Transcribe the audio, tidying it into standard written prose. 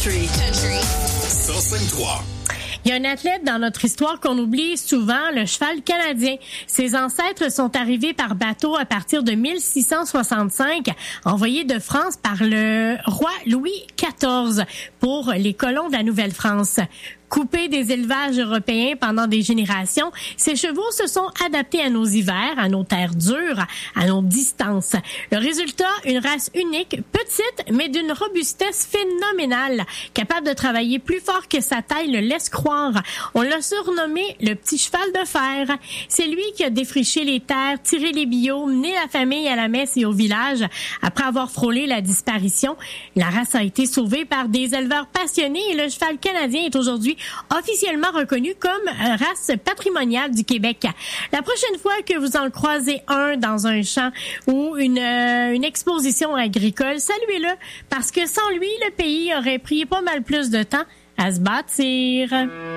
Country. 105.3. Il y a un athlète dans notre histoire qu'on oublie souvent, le cheval canadien. Ses ancêtres sont arrivés par bateau à partir de 1665, envoyés de France par le roi Louis XIV pour les colons de la Nouvelle-France. Coupés des élevages européens pendant des générations, ces chevaux se sont adaptés à nos hivers, à nos terres dures, à nos distances. Le résultat, une race unique, petite, mais d'une robustesse phénoménale, capable de travailler plus fort que sa taille le laisse croire. On l'a surnommé le petit cheval de fer. C'est lui qui a défriché les terres, tiré les billots, mené la famille à la messe et au village. Après avoir frôlé la disparition, la race a été sauvée par des éleveurs passionnés et le cheval canadien est aujourd'hui officiellement reconnu comme race patrimoniale du Québec. La prochaine fois que vous en croisez un dans un champ ou une exposition agricole, saluez-le parce que sans lui, le pays aurait pris pas mal plus de temps à se bâtir.